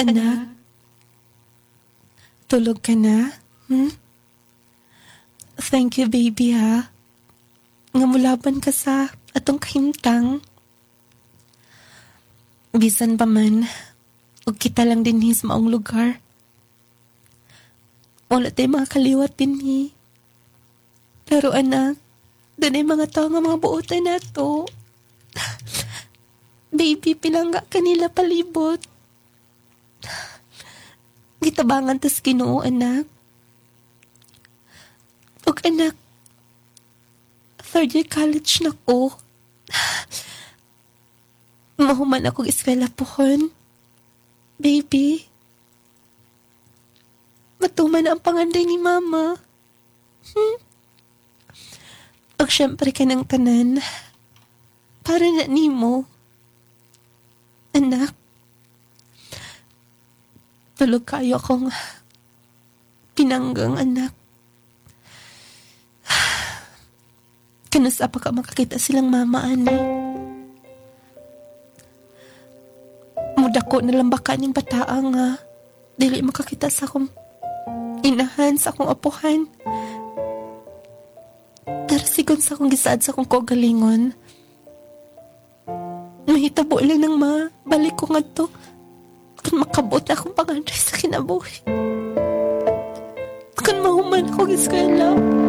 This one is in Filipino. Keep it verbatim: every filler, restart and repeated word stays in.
Anak, tulog ka na? Hmm? Thank you, baby, ha? Nga mulaban ka sa atong kahimtang. Bisan pa man, ug kita lang din sa maong lugar. Wala tayo mga kaliwat din hi. Pero anak, doon ay mga tao nga mga buotan na to. Baby, pilangga kanila palibot. Gitabangan tas Ginoo, anak. Ug anak, third year college na ko. Mahuman ako eskwela pohon. Baby, matuman na ang panganday ni mama. Hmm? Ug syempre ka ng tanan, para na nimo. Anak, tulog kayo akong pinanggang, anak. Kanusa pa ka makakita silang mama, ani. Mudako na lang baka ning bataa nga. Dili makakita sa akong inahan, sa akong apuhan. Pero sigon sa akong gisaad sa akong kaugalingon. Mahitabo lang ng ma, balik ko nga to. Kung makabot na akong panganday sa kinabuhi. Kung mahuman akong eskwela.